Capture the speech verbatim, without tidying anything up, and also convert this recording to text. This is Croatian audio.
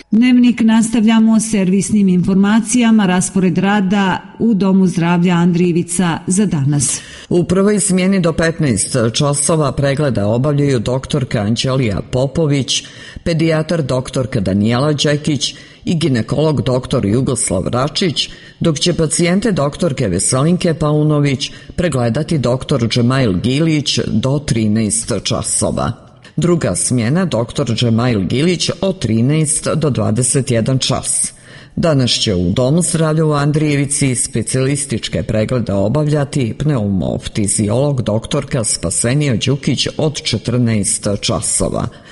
Dnevnik nastavljamo servisnim informacijama, raspored rada u Domu zdravlja Andrijevica za danas. U prvoj smjeni do petnaest časova pregleda obavljaju doktorka Anđelija Popović, pedijatar doktorka Danijela Đekić i ginekolog doktor Jugoslav Račić, dok će pacijente doktorke Veselinke Paunović pregledati doktor Džemail Gilić do trinaest časova. Druga smjena doktor Džemail Gilić od trinaest do dvadeset jedan čas. Danas će u Domu zdravlja u Andrijevici specijalističke preglede obavljati pneumoftiziolog doktorka Spasenija Đukić od četrnaest časova.